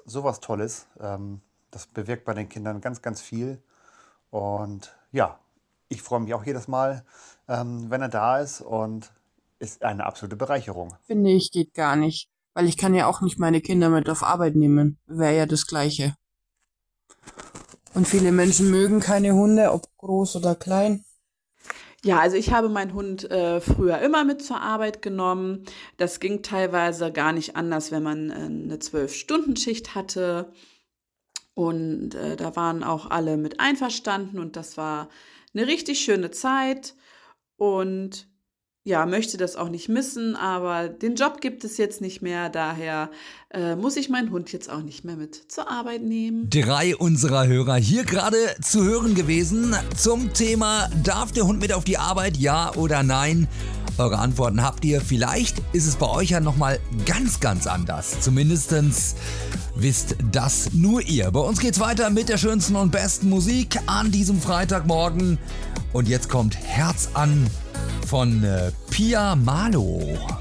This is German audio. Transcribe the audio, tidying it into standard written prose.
sowas Tolles. Das bewirkt bei den Kindern ganz, ganz viel. Und ja, ich freue mich auch jedes Mal, wenn er da ist und ist eine absolute Bereicherung. Finde ich, geht gar nicht. Weil ich kann ja auch nicht meine Kinder mit auf Arbeit nehmen. Wäre ja das Gleiche. Und viele Menschen mögen keine Hunde, ob groß oder klein. Ja, also ich habe meinen Hund früher immer mit zur Arbeit genommen. Das ging teilweise gar nicht anders, wenn man eine 12-Stunden-Schicht hatte. Und da waren auch alle mit einverstanden und das war eine richtig schöne Zeit. Und ja, möchte das auch nicht missen, aber den Job gibt es jetzt nicht mehr. Daher muss ich meinen Hund jetzt auch nicht mehr mit zur Arbeit nehmen. 3 unserer Hörer hier gerade zu hören gewesen zum Thema: Darf der Hund mit auf die Arbeit, ja oder nein? Eure Antworten habt ihr. Vielleicht ist es bei euch ja nochmal ganz, ganz anders. Zumindestens wisst das nur ihr. Bei uns geht's weiter mit der schönsten und besten Musik an diesem Freitagmorgen. Und jetzt kommt Herz an von Pia Malo.